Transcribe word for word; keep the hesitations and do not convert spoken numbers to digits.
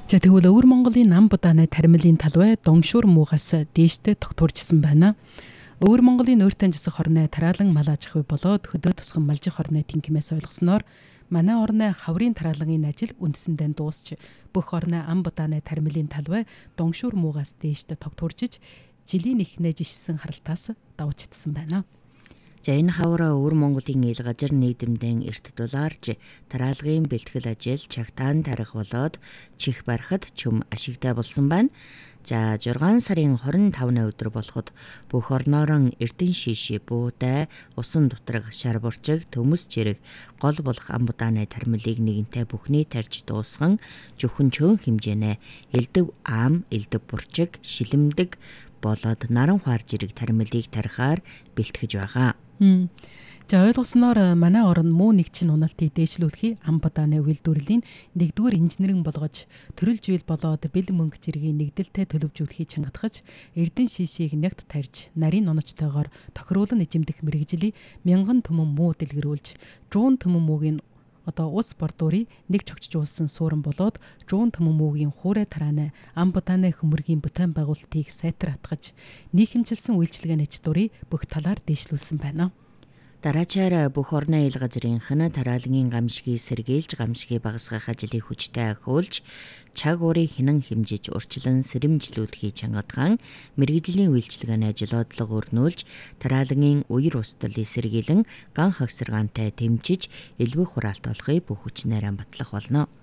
За тэгвэл Өвөр Монголын нам будааны таримлын талбай Донгшуур муугаас дээштэй тогтворжсэн байна. Өвөр Монголын өөртөө жисэх хорны тараалан мал аж ахуй болоод хөдөө тусган малжих хорны тэнгимээс ойлгосноор манай орны хаврын тараалгын ажил үндсэндээ дуусч бүх орны ам будааны таримлын талбай Донгшуур муугаас дээштэй тогтворжиж жилийн эхнээ жишсэн харалтаас давчдсан байна. За энэ хавраа Өвөр Монголын ил газар нийгэмдэн эрт дулаарж тараалгын бэлтгэл ажил чагтаан тарих болоод чих барахад чөм ашигтай болсон байна. За зургаан сарын хорин тавны өдөр болоход бүх орноорон эрдэн шиши буудай усан дутраг шар бурчиг төмөс жирэг гол болох ам будааны таримлыг нэгэнтээ бүхний тарьж дуусган зөвхөн чөөн хэмжээнэ элдэв ам элдэв бурчиг шилэмдэг болоод наран хуар жирэг таримлыг тарихаар бэлтгэж байгаа. За ойлгосноор манай орн муу нэгчин уналтыг дээшлүүлэхий ам будааны үйлдвэрлэлийн нэгдүгээр инженеринг болгож төрөлж үйл болоод бэл мөнгө зэргийн нэгдэлтэй төлөвжүүлэхий чангатгаж эрдэн шишийг нягт тарьж нарийн ноночтойгоор тохируулан эзэмдэх мэргэжлийн мянган түмэн муу дэлгэрүүлж жуун түмэн муугийн одоо ус бордуурыг нэг чогчжуулсан суурин болоод жуун түмэн муугийн хуурай тарааны ам будааны хөмөргийн бүтээн байгуулалтыг сайтар хатгаж нийгэмчилсэн үйлчилгээний чадварыг бүх талаар дээшлүүлсэн байна. Дараачаар бүх орны ил газрынх нь тараалгын гамшигыг сэргийлж гамшигыг багасгах ажлыг хүчтэй ахиулж чаг уурыг хинан хэмжиж урьдчилан сэрэмжлүүлэхийг чангатгаан мэргэжлийн үйлчилгээний ажилоодлого өрнүүлж тараалгын үер устдал эсэргийлэн ган хагсаргаантай тэмчиж элбэг хураалт олохыг бүх хүчнээрээ батлах болно.